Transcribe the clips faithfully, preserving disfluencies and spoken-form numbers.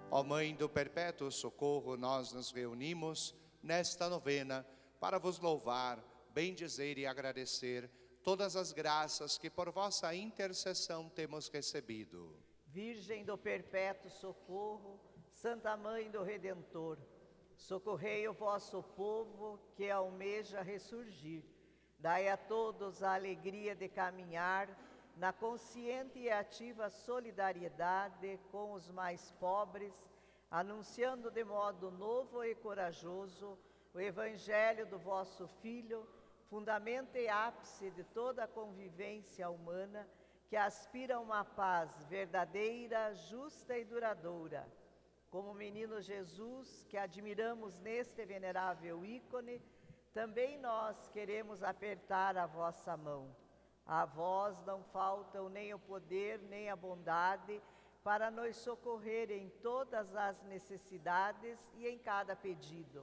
Ó Mãe do Perpétuo Socorro, nós nos reunimos nesta novena para vos louvar, bendizer e agradecer todas as graças que por vossa intercessão temos recebido. Virgem do Perpétuo Socorro, Santa Mãe do Redentor, socorrei o vosso povo que almeja ressurgir. Dai a todos a alegria de caminhar na consciente e ativa solidariedade com os mais pobres, anunciando de modo novo e corajoso o Evangelho do vosso Filho, fundamento e ápice de toda a convivência humana, que aspira a uma paz verdadeira, justa e duradoura. Como o menino Jesus, que admiramos neste venerável ícone, também nós queremos apertar a vossa mão. A vós não faltam nem o poder, nem a bondade, para nos socorrer em todas as necessidades e em cada pedido.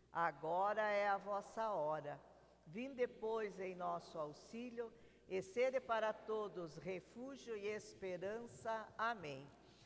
Agora é a vossa hora. Vinde, pois, em nosso auxílio, e sede para todos refúgio e esperança. Amém.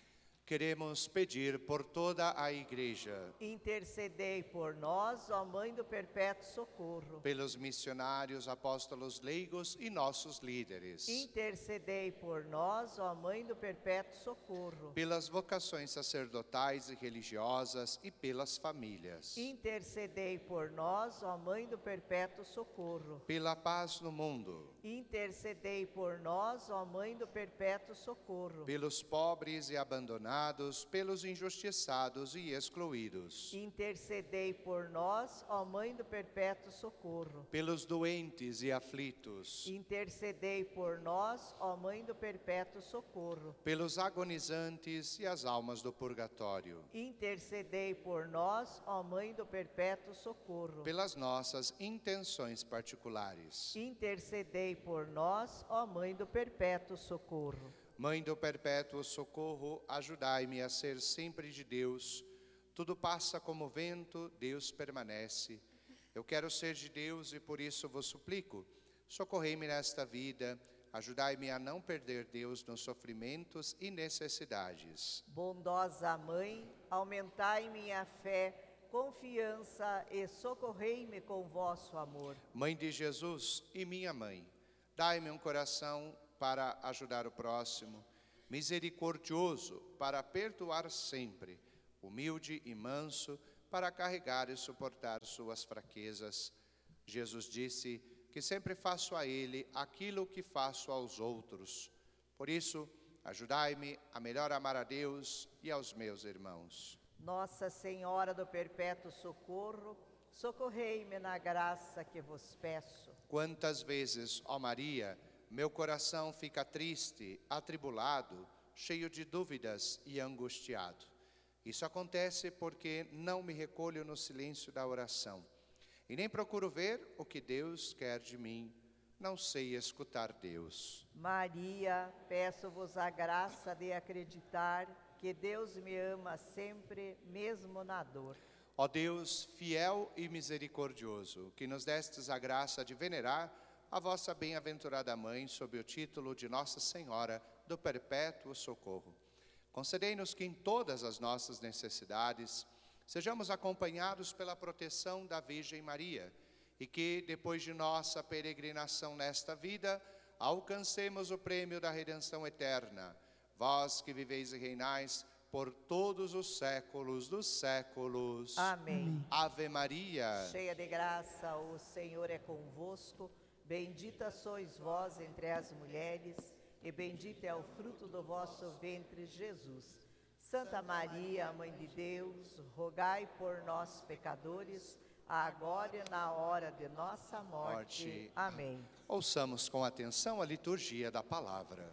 Queremos pedir por toda a Igreja, Intercedei por nós, ó Mãe do Perpétuo Socorro. pelos missionários, apóstolos, leigos e nossos líderes, Intercedei por nós, ó Mãe do Perpétuo Socorro. pelas vocações sacerdotais e religiosas e pelas famílias, Intercedei por nós, ó Mãe do Perpétuo Socorro. pela paz no mundo, Intercedei por nós, ó Mãe do Perpétuo Socorro. pelos pobres e abandonados, pelos injustiçados e excluídos, Intercedei por nós, ó Mãe do Perpétuo Socorro. pelos doentes e aflitos, Intercedei por nós, ó Mãe do Perpétuo Socorro. pelos agonizantes e as almas do purgatório, Intercedei por nós, ó Mãe do Perpétuo Socorro. pelas nossas intenções particulares. Intercedei por nós, ó Mãe do Perpétuo Socorro. Mãe do Perpétuo Socorro, ajudai-me a ser sempre de Deus. Tudo passa como vento, Deus permanece. Eu quero ser de Deus e por isso vos suplico. Socorrei-me nesta vida, ajudai-me a não perder Deus nos sofrimentos e necessidades. Bondosa Mãe, aumentai minha fé, confiança e socorrei-me com vosso amor. Mãe de Jesus e minha mãe, dai-me um coração para ajudar o próximo, misericordioso para perdoar sempre, humilde e manso para carregar e suportar suas fraquezas. Jesus disse que sempre faço a Ele aquilo que faço aos outros. Por isso, ajudai-me a melhor amar a Deus e aos meus irmãos. Nossa Senhora do Perpétuo Socorro, socorrei-me na graça que vos peço. Quantas vezes, ó Maria, meu coração fica triste, atribulado, cheio de dúvidas e angustiado. Isso acontece porque não me recolho no silêncio da oração e nem procuro ver o que Deus quer de mim. Não sei escutar Deus. Maria, peço-vos a graça de acreditar que Deus me ama sempre, mesmo na dor. Ó Deus, fiel e misericordioso, que nos destes a graça de venerar a vossa bem-aventurada Mãe sob o título de Nossa Senhora do Perpétuo Socorro. Concedei-nos que em todas as nossas necessidades sejamos acompanhados pela proteção da Virgem Maria e que, depois de nossa peregrinação nesta vida, alcancemos o prêmio da redenção eterna. Vós que viveis e reinais por todos os séculos dos séculos. Amém. Ave Maria, cheia de graça, o Senhor é convosco. Bendita sois vós entre as mulheres, e bendito é o fruto do vosso ventre, Jesus. Santa Maria, Mãe de Deus, rogai por nós, pecadores, agora e na hora de nossa morte. Morte. Amém. Ouçamos com atenção a liturgia da palavra.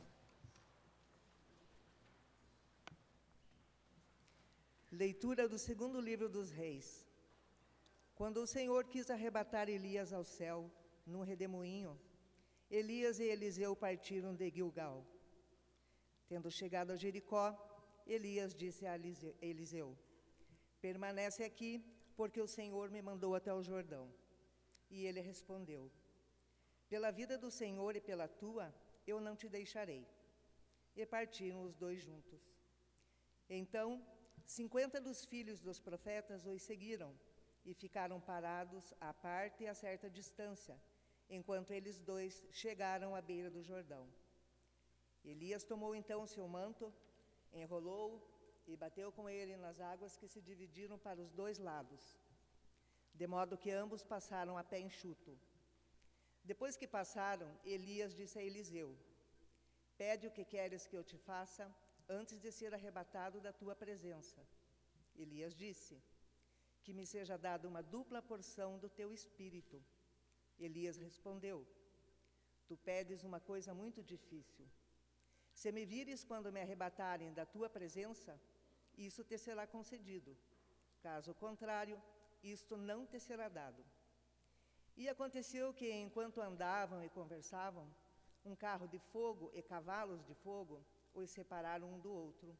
Leitura do segundo livro dos Reis. Quando o Senhor quis arrebatar Elias ao céu, num redemoinho, Elias e Eliseu partiram de Gilgal. Tendo chegado a Jericó, Elias disse a Eliseu: permanece aqui, porque o Senhor me mandou até o Jordão. E ele respondeu: pela vida do Senhor e pela tua, eu não te deixarei. E partiram os dois juntos. Então Cinquenta dos filhos dos profetas os seguiram e ficaram parados à parte e a certa distância, enquanto eles dois chegaram à beira do Jordão. Elias tomou então seu manto, enrolou e bateu com ele nas águas que se dividiram para os dois lados, de modo que ambos passaram a pé enxuto. Depois que passaram, Elias disse a Eliseu: pede o que queres que eu te faça antes de ser arrebatado da tua presença. Elias disse: que me seja dada uma dupla porção do teu espírito. Elias respondeu: tu pedes uma coisa muito difícil. Se me vires quando me arrebatarem da tua presença, isso te será concedido. Caso contrário, isto não te será dado. E aconteceu que, enquanto andavam e conversavam, um carro de fogo e cavalos de fogo os separaram um do outro.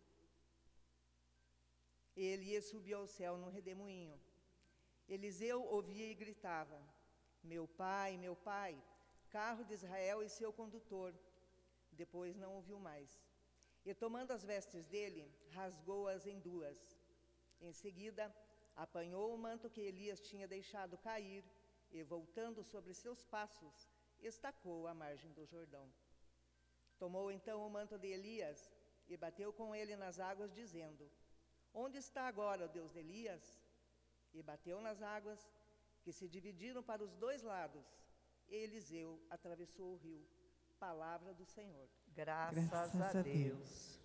Elias subiu ao céu num redemoinho. Eliseu ouvia e gritava: meu pai, meu pai, carro de Israel e seu condutor. Depois não ouviu mais. E tomando as vestes dele, rasgou-as em duas. Em seguida, apanhou o manto que Elias tinha deixado cair e, voltando sobre seus passos, estacou à margem do Jordão. Tomou então o manto de Elias e bateu com ele nas águas, dizendo: onde está agora o Deus de Elias? E bateu nas águas, que se dividiram para os dois lados, e Eliseu atravessou o rio. Palavra do Senhor. Graças, Graças a Deus. Deus.